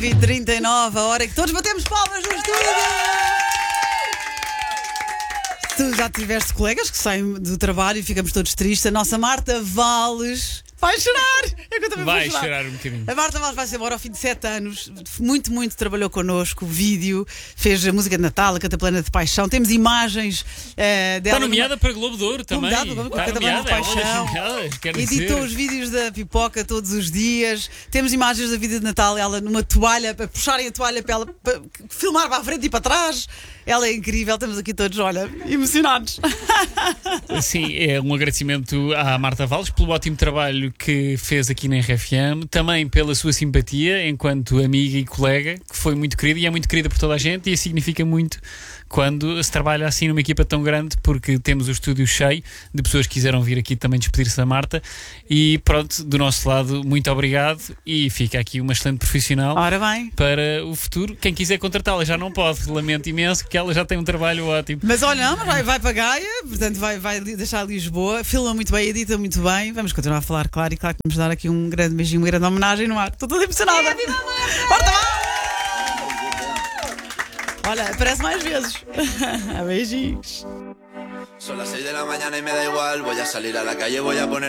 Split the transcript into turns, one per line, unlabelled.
39, a hora que todos batemos palmas no estúdio! Tu já tiveste colegas que saem do trabalho e ficamos todos tristes. A nossa Marta Valles vai chorar! Eu também
Vai
vou
chorar um bocadinho.
A Marta Valles vai-se embora ao fim de 7 anos. Muito trabalhou connosco. Vídeo, fez a música de Natal, a Cataplana de Paixão. Temos imagens dela.
Está nomeada para Globo de Ouro também.
Convidado,
Está
Cataplana de Paixão. Editou os vídeos da pipoca todos os dias. Temos imagens da vida de Natal, ela numa toalha, para puxarem a toalha para ela para filmar para a frente e para trás. Ela é incrível, estamos aqui todos, olha, emocionados.
Sim, é um agradecimento à Marta Valles pelo ótimo trabalho que fez aqui na RFM, também pela sua simpatia enquanto amiga e colega, que foi muito querida e é muito querida por toda a gente, e isso significa muito quando se trabalha assim numa equipa tão grande, porque temos o estúdio cheio de pessoas que quiseram vir aqui também despedir-se da Marta. E pronto, do nosso lado, muito obrigado, e fica aqui uma excelente profissional.
Ora bem.
Para o futuro. Quem quiser contratá-la já não pode, lamento imenso, que ela já tem um trabalho ótimo.
Mas olha, não, vai para Gaia, portanto vai deixar Lisboa, filma muito bem, edita muito bem. Vamos continuar a falar, claro, e claro que vamos dar aqui um grande beijinho, uma grande homenagem no ar. Estou toda emocionada.
Viva Marta!
Marta Valles! Olha, aparece mais vezes. Beijinhos.
Son las 6 de la mañana y me da igual. Voy a salir a la calle, voy a poner